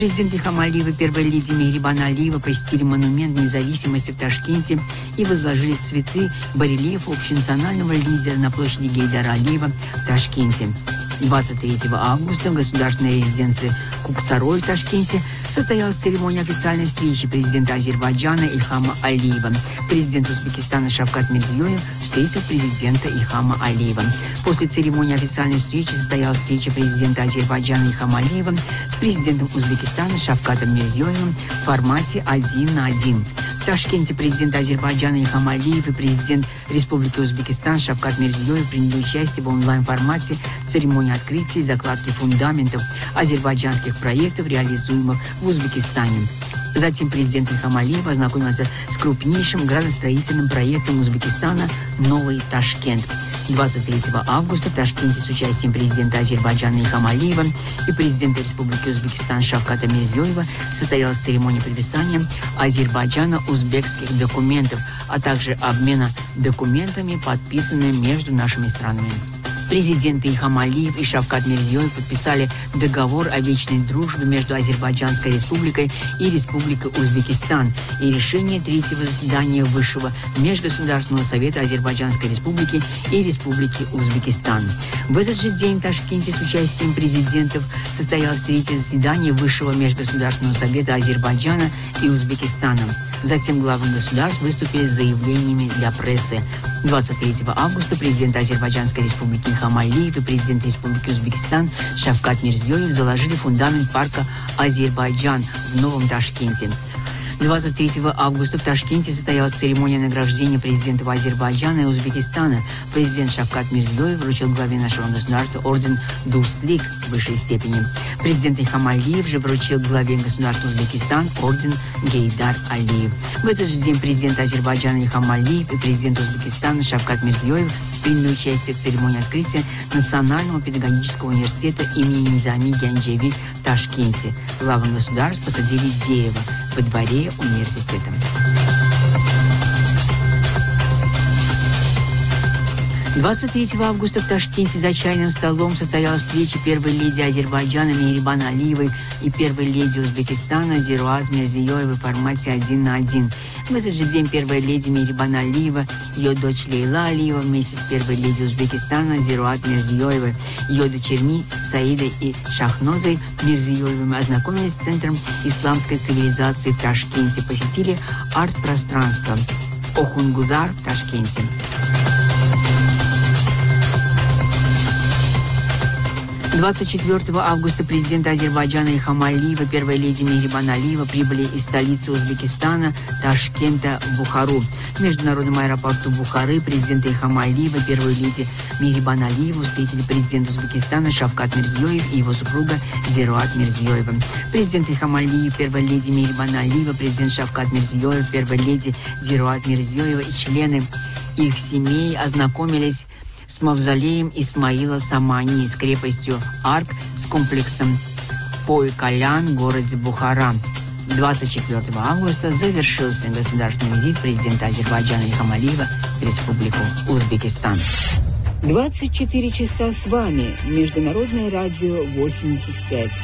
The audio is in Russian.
Президент Ильхам Алиев и первая леди Мехрибан Алиева посетили монумент независимости в Ташкенте и возложили цветы барельефу общенационального лидера на площади Гейдара Алиева в Ташкенте. 23 августа в государственной резиденции Куксарой в Ташкенте состоялась церемония официальной встречи президента Азербайджана Ильхама Алиева. Президент Узбекистана Шавкат Мирзиёев встретил президента Ильхама Алиева. После церемонии официальной встречи состоялась встреча президента Азербайджана Ильхама Алиева с президентом Узбекистана Шавкатом Мирзиёевым в формате 1 на 1. В Ташкенте президент Азербайджана Ильхам Алиев и президент Республики Узбекистан Шавкат Мирзиёев приняли участие в онлайн-формате церемонии открытия и закладки фундаментов азербайджанских проектов, реализуемых в Узбекистане. Затем президент Ильхам Алиев ознакомился с крупнейшим градостроительным проектом Узбекистана «Новый Ташкент». 23 августа в Ташкенте с участием президента Азербайджана Ильхама Алиева и президента Республики Узбекистан Шавката Мирзиёева состоялась церемония подписания Азербайджана-узбекских документов, а также обмена документами, подписанными между нашими странами. Президенты Ильхам Алиев и Шавкат Мирзиёев подписали договор о вечной дружбе между Азербайджанской республикой и Республикой Узбекистан и решение третьего заседания Высшего межгосударственного совета Азербайджанской республики и Республики Узбекистан. В этот же день в Ташкенте с участием президентов состоялось третье заседание Высшего межгосударственного совета Азербайджана и Узбекистана. Затем главы государств выступили с заявлениями для прессы. 23 августа президент Азербайджанской республики Ильхам Алиев и президент Республики Узбекистан Шавкат Мирзиёев заложили фундамент парка «Азербайджан» в Новом Ташкенте. 23 августа в Ташкенте состоялась церемония награждения президентов Азербайджана и Узбекистана. Президент Шавкат Мирзиёев вручил главе нашего государства орден Дуслик высшей степени. Президент Ильхам Алиев же вручил главе государства Узбекистан орден Гейдар Алиев. В этот же день президент Азербайджана Ильхам Алиев и президент Узбекистана Шавкат Мирзиёев приняли участие в церемонии открытия Национального педагогического университета имени Низами Гянджеви в Ташкенте. Главы государств посадили дерево во дворе университета. 23 августа в Ташкенте за чайным столом состоялась встреча первой леди Азербайджана Мехрибан Алиевой и первой леди Узбекистана Зируат Мирзиёевой в формате 1 на 1. В этот же день первая леди Мехрибан Алиева, ее дочь Лейла Алиева вместе с первой леди Узбекистана Зируат Мирзиёевой, ее дочерьми Саидой и Шахнозой Мирзиёевыми ознакомились с Центром исламской цивилизации в Ташкенте, посетили арт-пространство Охунгузар в Ташкенте. 24 августа президент Азербайджана Ильхам Алиев и первая леди Мехрибан Алиева прибыли из столицы Узбекистана Ташкента в Бухару. В международном аэропорту Бухары президента Ильхам Алиева и первую леди Мехрибан Алиеву встретили президент Узбекистана Шавкат Мирзиёев и его супруга Зируат Мирзиёева. Президент Ильхам Алиев, первая леди Мехрибан Алиева, президент Шавкат Мирзиёев, первая леди Зируат Мирзиёева и члены их семей ознакомились с мавзолеем Исмаила Самани, с крепостью Арк, с комплексом Пой-Калян в городе Бухара. 24 августа завершился государственный визит президента Азербайджана Ильхама Алиева в Республику Узбекистан. 24 часа с вами. Международное радио 85.